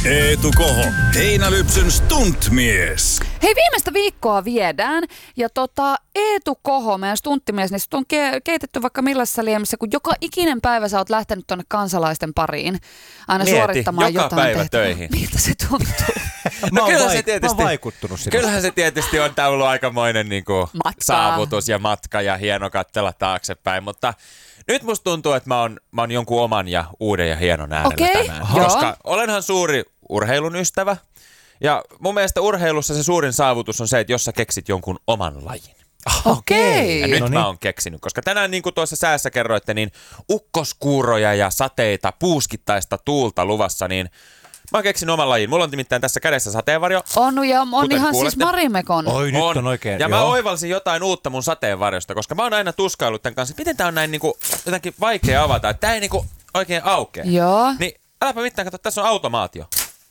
Eetu Koho, Heinälypsyn stuntmies. Hei, viimeistä viikkoa viedään ja Eetu Koho, meidän stunttimies, niin sut on keitetty vaikka millaisessa liemissä, kun joka ikinen päivä sä oot lähtenyt tonne kansalaisten pariin aina suorittamaan joka jotain päivä tehtävää. töihin. Miltä se tuntuu? No mä oon vaikuttunut sinne. Kyllähän se tietysti on tää ollut aikamoinen niinku saavutus ja matka ja hieno katsella taaksepäin, mutta nyt musta tuntuu, että mä oon jonkun oman ja uuden ja hienon äärellä tänään. Koska olenhan suuri urheilun ystävä ja mun mielestä urheilussa se suurin saavutus on se, että jos sä keksit jonkun oman lajin. Okei. Ja nyt mä oon keksinyt, koska tänään niin kuin tuossa säässä kerroitte, niin ukkoskuuroja ja sateita, puuskittaista tuulta luvassa, niin mä oon keksinyt oman lajin. Mulla on nimittäin tässä kädessä sateenvarjo. On ja on ihan kuulette. siis Marimekon. Oi, nyt on oikein. Ja mä oivalsin jotain uutta mun sateenvarjosta, koska mä oon aina tuskaillut tämän kanssa, että miten tää on näin niinku jotenkin vaikea avata, että tää ei niinku oikein aukea. Joo. Niin äläpä mitään, kato, tässä on automaatio.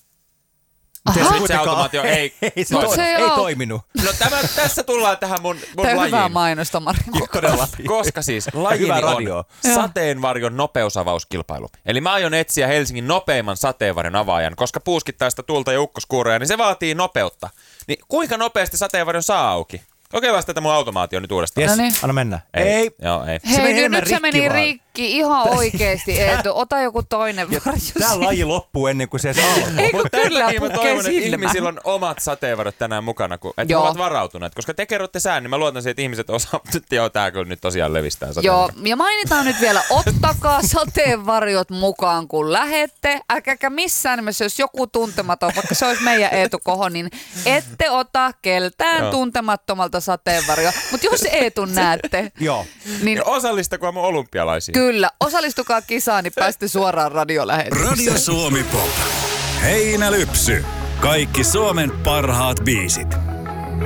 Se automaatio ei toiminut. No tässä tullaan tähän mun lajiin. Hyvää mainosta, Marimekon. Todella. Koska siis lajini on sateenvarjon nopeusavauskilpailu. Eli mä aion etsiä Helsingin nopeimman sateenvarjon avaajan, koska puuskittaista tulta ja ukkoskuuroja, niin se vaatii nopeutta. Niin kuinka nopeasti sateenvarjon saa auki? Kokeillaan tätä mun automaatio nyt uudestaan. Yes, Noniin. anna mennä. Ei. Joo, ei. Hei, nyt se meni rikki ihan oikeesti, Eetu. Ota joku toinen varjo. Tää laji loppuu ennen kuin se alkaa. Eikö kyllä mä toivon, että silmään. ihmisillä on omat sateenvarjot tänään mukana, että he ovat varautuneet. Koska te kerrotte sään, niin mä luotan siihen, että ihmiset osaavat, että joo, tää kyllä nyt tosiaan levistää sateenvarjo. Joo, ja mainitaan nyt vielä, ottakaa sateenvarjot mukaan, kun lähette. Älkääkä missään nimessä, jos joku tuntematon, vaikka se olisi meidän Eetu Koho, niin ette ota keltään tuntemattomalta sateenvarjoa. Mutta jos Eetun näette, niin ja osallistakaa mun olympialaisiin. Kyllä, osallistukaa kisaan, niin päästä suoraan radiolähetykseen. Radio Suomi Pop. Heinälypsy. Kaikki Suomen parhaat biisit.